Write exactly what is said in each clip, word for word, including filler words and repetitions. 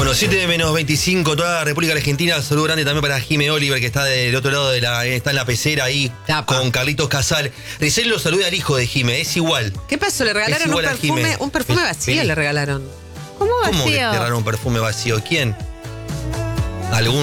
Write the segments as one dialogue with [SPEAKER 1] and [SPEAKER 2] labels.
[SPEAKER 1] Bueno, siete menos veinticinco, toda la República Argentina. Saludo grande también para Jime Oliver, que está del otro lado de la, está en la pecera ahí, Tapa. Con Carlitos Casal. Recién lo saludé al hijo de Jime, es igual.
[SPEAKER 2] ¿Qué pasó? ¿Le regalaron un perfume? Un perfume vacío sí. le regalaron.
[SPEAKER 3] ¿Cómo vacío?
[SPEAKER 1] ¿Cómo que te regalaron un perfume vacío? ¿Quién? ¿Algún?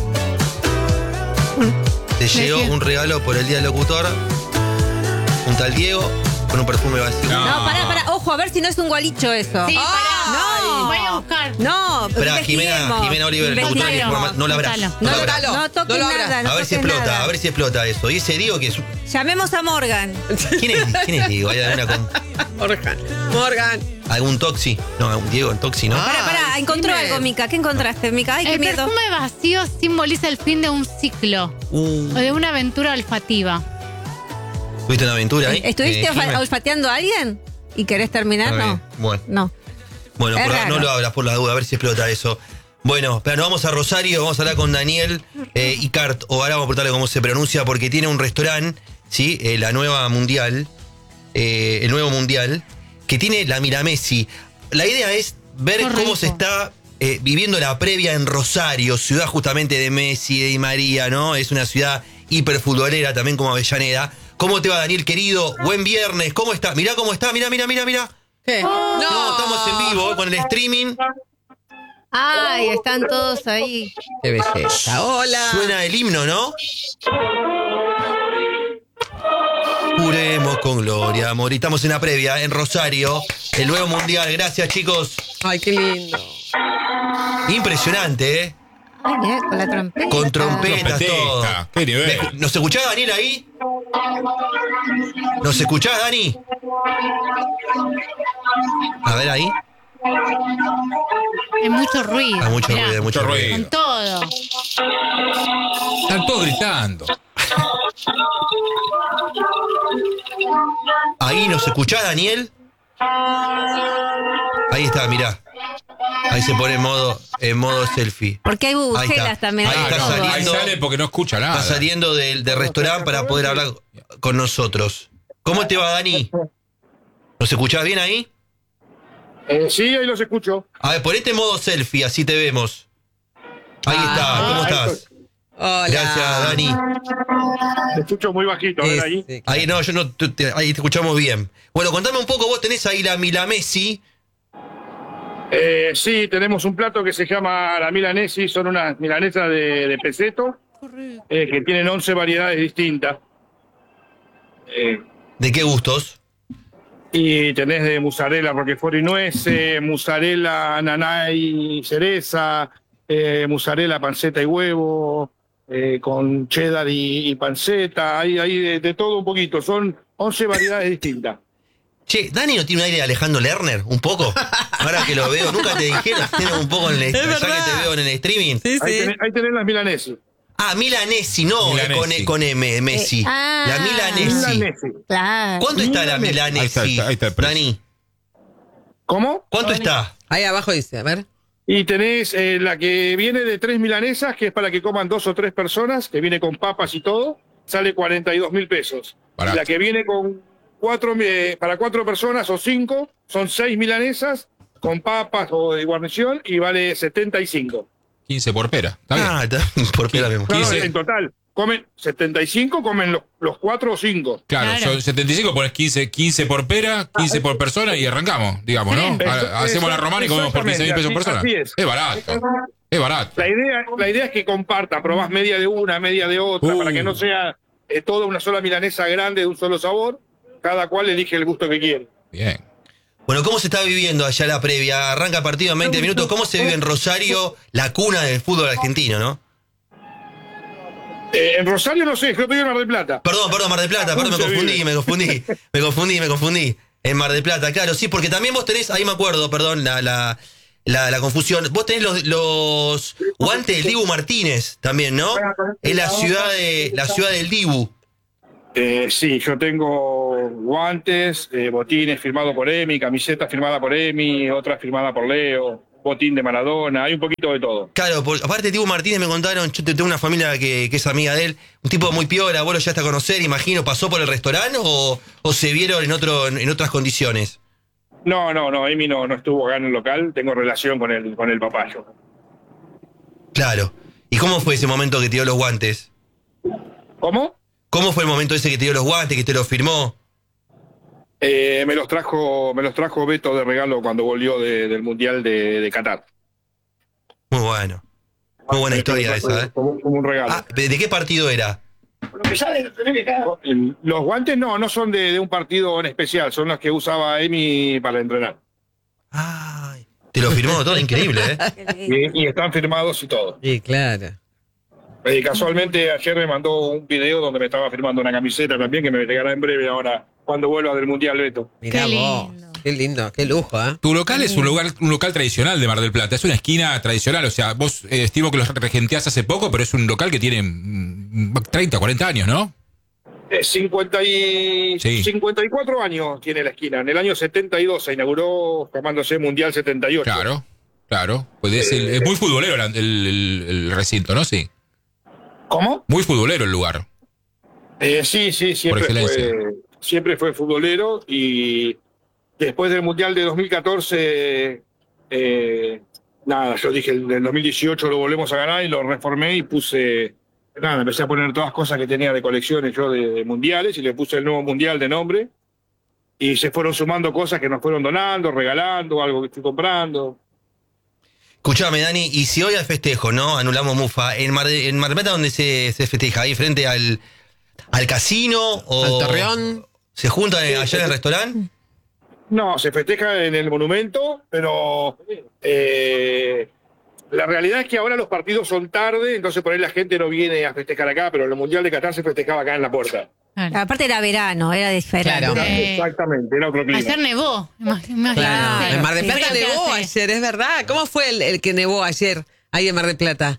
[SPEAKER 1] Te llegó un regalo por el Día del Locutor, un tal Diego, con un perfume vacío.
[SPEAKER 3] No, no pará, pará. Ojo, a ver si no es un gualicho eso.
[SPEAKER 4] Sí,
[SPEAKER 3] pará.
[SPEAKER 4] No, voy a buscar.
[SPEAKER 3] No,
[SPEAKER 1] Espera, Jimena, Jimena Oliver, locutora que informa, no la abras.
[SPEAKER 3] No, no, no,
[SPEAKER 1] la
[SPEAKER 3] no, no toques no nada. No
[SPEAKER 1] a ver si explota,
[SPEAKER 3] nada.
[SPEAKER 1] a ver si explota eso. Y ese Diego que es.
[SPEAKER 3] Llamemos a Morgan.
[SPEAKER 1] ¿Quién es, quién es Diego? ¿Hay alguna con...
[SPEAKER 2] Morgan. Morgan.
[SPEAKER 1] ¿Algún Toxi? No, un Diego en Toxi, ¿no?
[SPEAKER 3] Ah, pará, pará, encontró Jimena. algo, Mica. ¿Qué encontraste, Mica? Ay,
[SPEAKER 4] el
[SPEAKER 3] qué miedo.
[SPEAKER 4] El perfume vacío simboliza el fin de un ciclo uh. o de una aventura olfativa.
[SPEAKER 1] ¿Tuviste una aventura ahí?
[SPEAKER 3] ¿Estuviste
[SPEAKER 1] eh,
[SPEAKER 3] olfateando a alguien? ¿Y querés terminar? No.
[SPEAKER 1] Bueno.
[SPEAKER 3] No.
[SPEAKER 1] Bueno, por la, no lo hablas por la duda, a ver si explota eso. Bueno, pero nos vamos a Rosario, vamos a hablar con Daniel eh, Icart, o ahora vamos a preguntarle cómo se pronuncia, porque tiene un restaurante, ¿sí? Eh, la nueva mundial, eh, el nuevo mundial, que tiene la Miramesi. La idea es ver Correcto. cómo se está eh, viviendo la previa en Rosario, ciudad justamente de Messi, de Di María, ¿no? Es una ciudad hiperfutbolera, también como Avellaneda. ¿Cómo te va, Daniel, querido? Buen viernes, ¿cómo está? Mirá cómo está, mirá, mirá, mirá, mirá.
[SPEAKER 2] ¿Qué?
[SPEAKER 3] Oh.
[SPEAKER 2] No.
[SPEAKER 1] no, estamos en vivo con el streaming.
[SPEAKER 3] Ay, están todos ahí.
[SPEAKER 2] Qué belleza. Hola.
[SPEAKER 1] Suena el himno, ¿no? Juremos con gloria, amor. Y estamos en la previa, en Rosario, el nuevo mundial. Gracias, chicos.
[SPEAKER 2] Ay, qué lindo.
[SPEAKER 1] Impresionante, ¿eh?
[SPEAKER 3] Ay, mirá, con la trompeta.
[SPEAKER 1] Con trompetas, todo.
[SPEAKER 5] Qué nivel.
[SPEAKER 1] ¿Nos escuchás, Daniel, ahí? ¿Nos escuchás, Dani? A ver, ahí.
[SPEAKER 4] Hay mucho ruido.
[SPEAKER 1] Hay mucho
[SPEAKER 4] Mirá,
[SPEAKER 1] ruido, hay mucho ruido.
[SPEAKER 4] Con todo.
[SPEAKER 5] Están todos gritando.
[SPEAKER 1] Ahí, ¿nos escuchás, Daniel? Ahí está, mirá. Ahí se pone en modo, en modo selfie.
[SPEAKER 3] Porque hay bubujelas también.
[SPEAKER 1] Ahí está
[SPEAKER 5] no,
[SPEAKER 1] saliendo.
[SPEAKER 5] Ahí sale porque no escucha nada.
[SPEAKER 1] Está saliendo del, del restaurante para poder hablar con nosotros. ¿Cómo te va, Dani? ¿Nos escuchás bien ahí?
[SPEAKER 6] Eh, sí, ahí los escucho.
[SPEAKER 1] A ver, ponete en modo selfie, así te vemos. Ahí ah, está, ¿cómo estás?
[SPEAKER 2] Hola.
[SPEAKER 1] Gracias, Dani.
[SPEAKER 6] Te escucho muy bajito, a ver ahí.
[SPEAKER 2] Sí,
[SPEAKER 1] ahí no, yo no, te, ahí te escuchamos bien. Bueno, contame un poco, vos tenés ahí la Milamesi.
[SPEAKER 6] Eh, sí, tenemos un plato que se llama la Milanesi, son unas milanesas de, de peseto, eh, que tienen once variedades distintas. Eh,
[SPEAKER 1] ¿De qué gustos?
[SPEAKER 6] Y tenés de mozzarella, roquefort y nueces, mozzarella, ananá y cereza, eh, mozzarella, panceta y huevo, eh, con cheddar y, y panceta, hay, hay de, de todo un poquito, son once variedades distintas.
[SPEAKER 1] Che, ¿Dani no tiene un aire de Alejandro Lerner? ¿Un poco? Ahora que lo veo, nunca te dijeron, tiene un poco en el, ya que te veo en el streaming.
[SPEAKER 2] Sí, sí.
[SPEAKER 6] Ahí, tenés, ahí tenés las milanesas.
[SPEAKER 1] Ah, Milanesi, no Milanesi. Con, con M, Messi. Eh, ah, la Milanesi. Milanesi.
[SPEAKER 3] Claro.
[SPEAKER 1] ¿Cuánto está la Milanesi?
[SPEAKER 5] Ahí está, ahí está, ahí está el precio.
[SPEAKER 1] Dani.
[SPEAKER 6] ¿Cómo?
[SPEAKER 1] ¿Cuánto Dani. está?
[SPEAKER 2] Ahí abajo dice, a ver.
[SPEAKER 6] Y tenés eh, la que viene de tres milanesas, que es para que coman dos o tres personas, que viene con papas y todo, sale cuarenta y dos mil pesos. Barato. La que viene con cuatro, eh, para cuatro personas o cinco, son seis milanesas con papas o de guarnición y vale setenta y cinco.
[SPEAKER 5] quince por pera. ¿Está bien?
[SPEAKER 1] Ah, está por pera mismo.
[SPEAKER 6] No, en total, comen setenta y cinco, comen los, los cuatro o cinco.
[SPEAKER 5] Claro, claro. Son setenta y cinco, pones quince, quince por pera, quince por persona y arrancamos, digamos, ¿no?
[SPEAKER 6] Eso,
[SPEAKER 5] Hacemos
[SPEAKER 6] eso,
[SPEAKER 5] la romana y comemos por quince mil pesos por persona.
[SPEAKER 6] Es.
[SPEAKER 5] es barato. Es barato.
[SPEAKER 6] La idea, la idea es que compartan, probás media de una, media de otra, uh. para que no sea eh, toda una sola milanesa grande de un solo sabor. Cada cual elige el gusto que quiere.
[SPEAKER 5] Bien.
[SPEAKER 1] Bueno, ¿cómo se está viviendo allá la previa? Arranca el partido en veinte minutos. ¿Cómo se vive en Rosario, la cuna del fútbol argentino, no?
[SPEAKER 6] Eh, en Rosario no sé, yo estoy en Mar del Plata.
[SPEAKER 1] Perdón, perdón, Mar del Plata, perdón, me confundí, me confundí, me confundí, me confundí. En Mar del Plata, claro, sí, porque también vos tenés, ahí me acuerdo, perdón, la, la, la, la confusión. Vos tenés los, los guantes del Dibu Martínez también, ¿no? Es la ciudad de, la ciudad del Dibu.
[SPEAKER 6] Eh, sí, yo tengo guantes, eh, botines firmados por Emi, camiseta firmada por Emi, otra firmada por Leo, botín de Maradona, hay un poquito de todo.
[SPEAKER 1] Claro, por, aparte Dibu Martínez me contaron, yo tengo una familia que, que es amiga de él, un tipo muy piola, vos lo llegaste a conocer, imagino, ¿pasó por el restaurante o, o se vieron en otro en otras condiciones?
[SPEAKER 6] No, no, no, Emi no, no estuvo acá en el local, tengo relación con el, con el papá yo.
[SPEAKER 1] Claro. ¿Y cómo fue ese momento que te dio los guantes?
[SPEAKER 6] ¿Cómo?
[SPEAKER 1] ¿Cómo fue el momento ese que te dio los guantes, que te los firmó?
[SPEAKER 6] Eh, me los trajo me los trajo Beto de regalo cuando volvió de, del Mundial de, de Qatar.
[SPEAKER 1] Muy bueno. Muy buena historia esa, ¿eh?
[SPEAKER 6] Como, como un regalo.
[SPEAKER 1] Ah, ¿de qué partido era?
[SPEAKER 6] Los guantes no, no son de, de un partido en especial, son los que usaba Emi para entrenar.
[SPEAKER 1] Ay, te lo firmó todo, increíble,
[SPEAKER 6] ¿eh? Y, y están firmados y todo.
[SPEAKER 2] Sí, claro.
[SPEAKER 6] Eh, casualmente ayer me mandó un video donde me estaba firmando una camiseta también, que me llegará en breve ahora, cuando vuelva del Mundial, Beto.
[SPEAKER 2] Mirá vos. Qué lindo, qué lujo, ¿eh?
[SPEAKER 5] Tu local es un lugar, un local tradicional de Mar del Plata, es una esquina tradicional, o sea, vos eh, estimo que lo regenteás hace poco, pero es un local que tiene mm, treinta, cuarenta años, ¿no?
[SPEAKER 6] Eh, cincuenta y...
[SPEAKER 5] Sí.
[SPEAKER 6] cincuenta y cuatro años tiene la esquina, en el año setenta y dos se inauguró llamándose Mundial setenta y ocho.
[SPEAKER 5] Claro, claro, pues es, el, es muy futbolero el, el, el recinto, ¿no? Sí.
[SPEAKER 6] ¿Cómo?
[SPEAKER 5] Muy futbolero el lugar.
[SPEAKER 6] Eh, sí, sí, siempre fue, siempre fue futbolero y... Después del Mundial de dos mil catorce, eh, nada, yo dije, en el dos mil dieciocho lo volvemos a ganar y lo reformé y puse, nada, empecé a poner todas cosas que tenía de colecciones yo de, de mundiales y le puse el nuevo Mundial de nombre y se fueron sumando cosas que nos fueron donando, regalando, algo que estoy comprando.
[SPEAKER 1] Escuchame, Dani, y si hoy al festejo, ¿no? Anulamos Mufa, ¿en Mar, de, en Mar del Plata dónde se, se festeja? ¿Ahí frente al, al casino? O
[SPEAKER 2] ¿Al Torreón?
[SPEAKER 1] ¿Se juntan
[SPEAKER 6] Sí,
[SPEAKER 1] allá
[SPEAKER 6] sí.
[SPEAKER 1] en el restaurante?
[SPEAKER 6] No, se festeja en el monumento, pero eh, la realidad es que ahora los partidos son tarde, entonces por ahí la gente no viene a festejar acá, pero el Mundial de Qatar se festejaba acá en la puerta.
[SPEAKER 3] Claro. Aparte era verano, era diferente.
[SPEAKER 2] Claro.
[SPEAKER 4] Eh,
[SPEAKER 6] Exactamente, era otro clima.
[SPEAKER 4] Ayer nevó. Imagínate.
[SPEAKER 2] Claro. En Mar del Plata
[SPEAKER 4] Sí, creo que
[SPEAKER 2] nevó
[SPEAKER 4] hace-
[SPEAKER 2] ayer, es verdad. ¿Cómo fue el, el que nevó ayer ahí en Mar del Plata?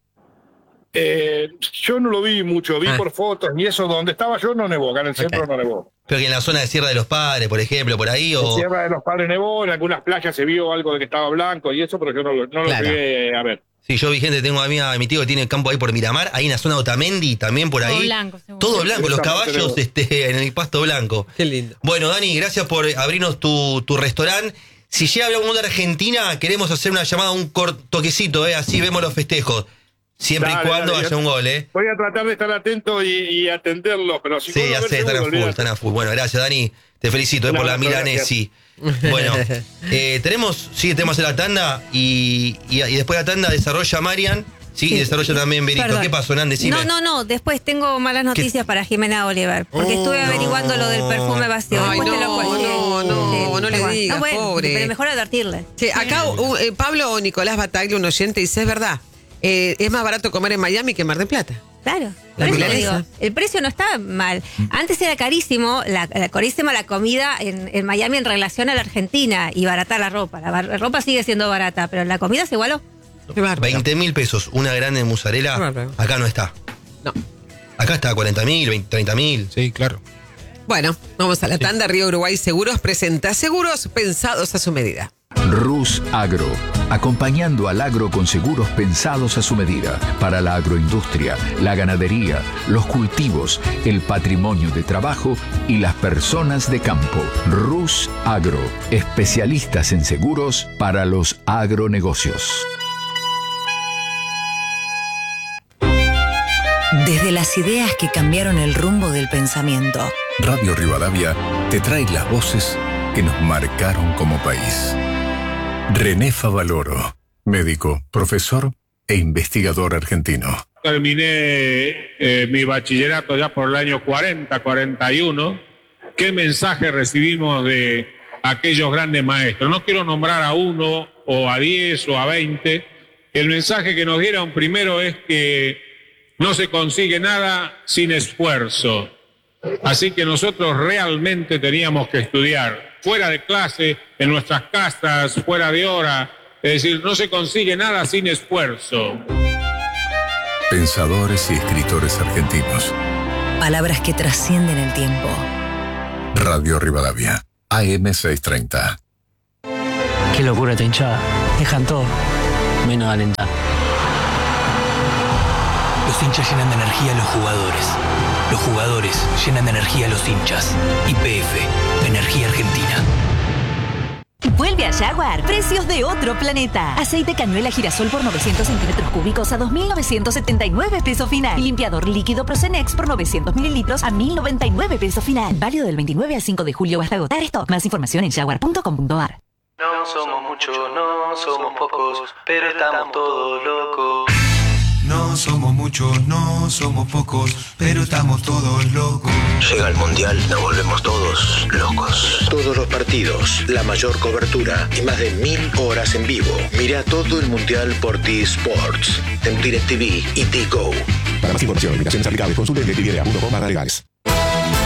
[SPEAKER 6] Eh, yo no lo vi mucho, vi
[SPEAKER 2] Ah.
[SPEAKER 6] por fotos y eso, donde estaba yo no nevó, acá en el centro
[SPEAKER 2] Ok.
[SPEAKER 6] no nevó.
[SPEAKER 1] Creo que en la zona de Sierra de los Padres, por ejemplo, por ahí,
[SPEAKER 6] En
[SPEAKER 1] o...
[SPEAKER 6] Sierra de los Padres nevó, en algunas playas se vio algo de que estaba blanco y eso, pero yo no, lo- no lo
[SPEAKER 2] Claro.
[SPEAKER 6] llegué a ver.
[SPEAKER 1] Sí, yo vi gente, tengo a mi, a mi tío que tiene el campo ahí por Miramar, ahí en la zona de Otamendi, también por
[SPEAKER 4] Todo
[SPEAKER 1] ahí.
[SPEAKER 4] blanco, seguro.
[SPEAKER 1] Todo blanco, los
[SPEAKER 6] Exactamente,
[SPEAKER 1] caballos
[SPEAKER 6] tenemos.
[SPEAKER 1] este, en el pasto blanco.
[SPEAKER 2] Qué lindo.
[SPEAKER 1] Bueno, Dani, gracias por abrirnos tu, tu restaurante. Si llega a hablar de Argentina, queremos hacer una llamada, un cort- toquecito, ¿eh? Así vemos los festejos. Siempre
[SPEAKER 6] Dale,
[SPEAKER 1] y cuando
[SPEAKER 6] dale,
[SPEAKER 1] haya
[SPEAKER 6] ya-
[SPEAKER 1] un gol, ¿eh?
[SPEAKER 6] Voy a tratar de estar atento y, y atenderlo, pero si
[SPEAKER 1] Sí,
[SPEAKER 6] puedo
[SPEAKER 1] ya
[SPEAKER 6] ver
[SPEAKER 1] sé, están a
[SPEAKER 6] seguro,
[SPEAKER 1] full,
[SPEAKER 6] olvídate.
[SPEAKER 1] están a full. Bueno, gracias, Dani. Te felicito, ¿eh?
[SPEAKER 6] Un
[SPEAKER 1] Por la
[SPEAKER 6] abrazo,
[SPEAKER 1] Milanesi. Bueno, eh, tenemos, sí, tenemos la tanda y, y, y después de la tanda desarrolla Marian. Sí, y desarrolla también Benito.
[SPEAKER 3] Perdón.
[SPEAKER 1] ¿Qué pasó, Nan? Decime.
[SPEAKER 3] No, no, no. Después tengo malas noticias para Jimena Oliver. Porque
[SPEAKER 2] Oh,
[SPEAKER 3] estuve averiguando lo del perfume vacío.
[SPEAKER 2] Ay,
[SPEAKER 3] Después te lo
[SPEAKER 2] no,
[SPEAKER 3] cuento.
[SPEAKER 2] no, no, no le
[SPEAKER 3] bueno.
[SPEAKER 2] digas,
[SPEAKER 3] bueno,
[SPEAKER 2] pobre.
[SPEAKER 3] Pero mejor advertirle.
[SPEAKER 2] Che, acá uh, eh, Pablo Nicolás Bataglia, un oyente, dice, es verdad, eh, es más barato comer en Miami que en Mar del Plata.
[SPEAKER 3] Claro.
[SPEAKER 2] La
[SPEAKER 3] Por eso
[SPEAKER 2] milanesa.
[SPEAKER 3] digo, el precio no está mal. Antes era carísimo, la, la carísima la comida en, en Miami en relación a la Argentina y barata la ropa. La, bar- la ropa sigue siendo barata, pero la comida se igualó.
[SPEAKER 2] Qué bárbaro.
[SPEAKER 1] veinte mil pesos, una grande
[SPEAKER 2] Qué
[SPEAKER 1] mozzarella.
[SPEAKER 2] bárbaro.
[SPEAKER 1] Acá no está.
[SPEAKER 2] No.
[SPEAKER 1] Acá está cuarenta mil, treinta mil.
[SPEAKER 5] Sí, claro.
[SPEAKER 2] Bueno, vamos a la tanda. Río Uruguay Seguros presenta seguros pensados a su medida.
[SPEAKER 7] Rus Agro, acompañando al agro con seguros pensados a su medida, para la agroindustria, la ganadería, los cultivos, el patrimonio de trabajo y las personas de campo. Rus Agro, especialistas en seguros para los agronegocios.
[SPEAKER 8] Desde las ideas que cambiaron el rumbo del pensamiento.
[SPEAKER 9] Radio Rivadavia te trae las voces que nos marcaron como país. René Favaloro, médico, profesor e investigador argentino.
[SPEAKER 10] Terminé eh, mi bachillerato ya por el año cuarenta, cuarenta y uno. ¿Qué mensaje recibimos de aquellos grandes maestros? No quiero nombrar a uno o a diez o a veinte. El mensaje que nos dieron primero es que no se consigue nada sin esfuerzo. Así que nosotros realmente teníamos que estudiar fuera de clase, en nuestras casas, fuera de hora. Es decir, no se consigue nada sin esfuerzo.
[SPEAKER 9] Pensadores y escritores argentinos.
[SPEAKER 8] Palabras que trascienden el tiempo.
[SPEAKER 9] Radio Rivadavia, A M seiscientos treinta.
[SPEAKER 11] Qué locura esta hinchada. Dejan todo, menos alentar.
[SPEAKER 12] Los hinchas llenan de energía a los jugadores. Los jugadores llenan de energía a los hinchas. Y P F, Energía Argentina.
[SPEAKER 13] Vuelve a Jaguar, precios de otro planeta. Aceite cañuela girasol por novecientos centímetros cúbicos a dos mil novecientos setenta y nueve pesos final. Y limpiador líquido Procenex por novecientos mililitros a mil noventa y nueve pesos final. Válido del veintinueve al cinco de julio hasta agotar stock. Más información en jaguar punto com punto a r.
[SPEAKER 14] No somos muchos, no somos pocos, pero estamos todos locos.
[SPEAKER 15] No somos muchos, no somos pocos, pero estamos todos locos.
[SPEAKER 16] Llega el Mundial, nos volvemos todos locos. Todos los partidos, la mayor cobertura y más de mil horas en vivo. Mira todo el Mundial por T-Sports, en DirecTV y T-Go.
[SPEAKER 17] Para más información, limitaciones aplicables, consulte en directv punto com barra legales.